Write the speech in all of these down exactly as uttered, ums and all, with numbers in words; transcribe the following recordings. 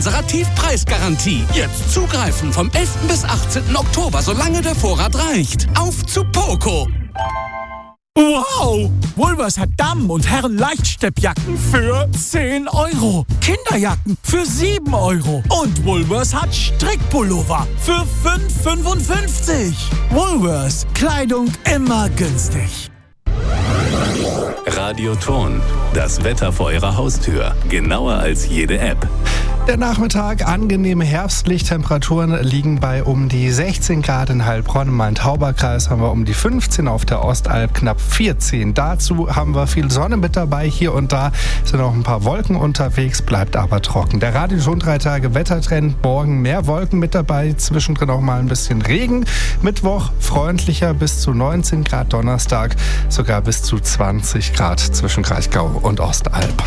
Tiefpreisgarantie. Jetzt zugreifen vom elften bis achtzehnten Oktober, solange der Vorrat reicht. Auf zu Poco! Wow! Woolworths hat Damen- und Herren-Leichtsteppjacken für zehn Euro. Kinderjacken für sieben Euro. Und Woolworths hat Strickpullover für fünf Euro fünfundfünfzig. Woolworths. Kleidung immer günstig. Radioton. Das Wetter vor Ihrer Haustür. Genauer als jede App. Der Nachmittag, angenehme Herbstlichttemperaturen liegen bei um die sechzehn Grad in Heilbronn. Im Main-Tauber-Kreis haben wir um die fünfzehn, auf der Ostalb knapp vierzehn. Dazu haben wir viel Sonne mit dabei. Hier und da sind auch ein paar Wolken unterwegs, bleibt aber trocken. Der Radioton drei Tage Wettertrend, morgen mehr Wolken mit dabei, zwischendrin auch mal ein bisschen Regen. Mittwoch freundlicher bis zu neunzehn Grad, Donnerstag sogar bis zu zwanzig Grad zwischen Kraichgau und Ostalb.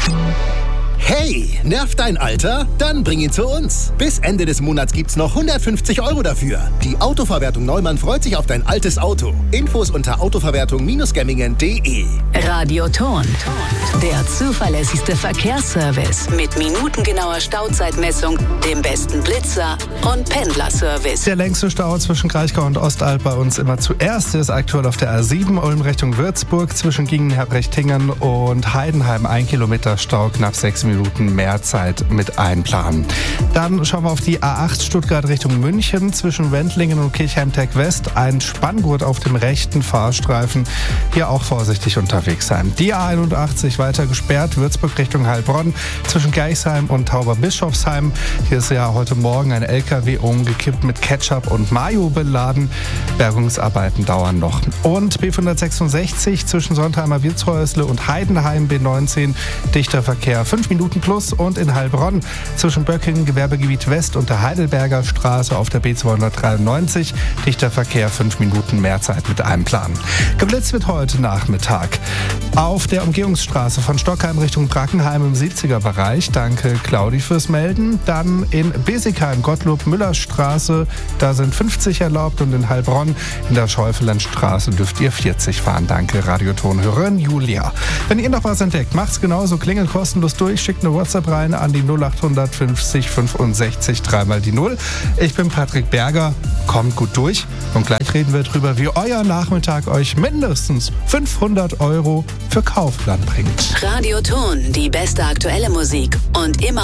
Hey, nervt dein Alter? Dann bring ihn zu uns. Bis Ende des Monats gibt's noch hundertfünfzig Euro dafür. Die Autoverwertung Neumann freut sich auf dein altes Auto. Infos unter autoverwertung Gemmingen punkt de. Radioton. Der zuverlässigste Verkehrsservice mit minutengenauer Stauzeitmessung, dem besten Blitzer und Pendlerservice. Der längste Stau zwischen Kraichgau und Ostalb bei uns immer zuerst ist aktuell auf der A sieben Ulm Richtung Würzburg zwischen Gingen-Herbrechtingen und Heidenheim. Ein Kilometer Stau, knapp sechs Minuten mehr Zeit mit einplanen. Dann schauen wir auf die A acht Stuttgart Richtung München zwischen Wendlingen und Kirchheim-Tech West. Ein Spanngurt auf dem rechten Fahrstreifen. Hier auch vorsichtig unterwegs sein. Die A einundachtzig weiter gesperrt, Würzburg Richtung Heilbronn zwischen Geichsheim und Tauberbischofsheim. Hier ist ja heute Morgen ein L K W umgekippt mit Ketchup und Mayo beladen. Bergungsarbeiten dauern noch. Und B fünfhundertsechsundsechzig zwischen Sontheimer Wirtshäusle und Heidenheim B neunzehn. Dichter Verkehr fünf Minuten plus. Und in Heilbronn zwischen Böckingen, Gewerbegebiet West und der Heidelberger Straße auf der B zweihundertdreiundneunzig. Dichter Verkehr fünf Minuten mehr Zeit mit einplanen. Geblitzt wird heute Nachmittag auf der Umgehungsstraße von Stockheim Richtung Brackenheim im siebziger Bereich. Danke Claudi fürs Melden. Dann in Besigheim, Gottlob-Müller-Straße, da sind fünfzig erlaubt und in Heilbronn in der Schäufelenstraße dürft ihr vierzig fahren. Danke Radiotonhörerin Julia. Wenn ihr noch was entdeckt, macht's genauso, klingelt kostenlos durch, schickt eine WhatsApp rein an die null achthundert fünfzig fünfundsechzig dreimal die null. Ich bin Patrick Berger, kommt gut durch und gleich reden wir drüber, wie euer Nachmittag euch mindestens fünfhundert Euro für Kaufland bringt. Radioton, die beste aktuelle Musik und immer